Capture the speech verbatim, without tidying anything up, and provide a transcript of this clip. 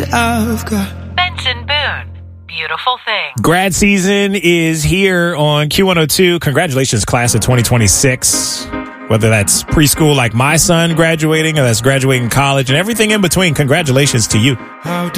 I've got. Benson Boone. Beautiful thing. Grad season is here on Q one oh two. Congratulations, class of twenty twenty-six. Whether that's preschool like my son graduating or that's graduating college and everything in between, congratulations to you. How